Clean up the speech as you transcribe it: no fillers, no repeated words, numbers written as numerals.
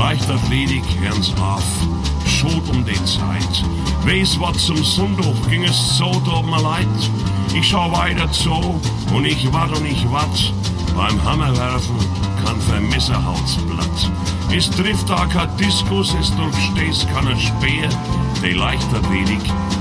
Leichtathletik, hören's auf, schot um die Zeit. Weiß wat zum Sonntag ging es so tut mir leid. Ich schau weiter zu und ich wart. Beim Hammerwerfen kann vermisse Halsblatt. Es trifft da kein Diskus, es durchstehst keinen Speer. Die Leichtathletik,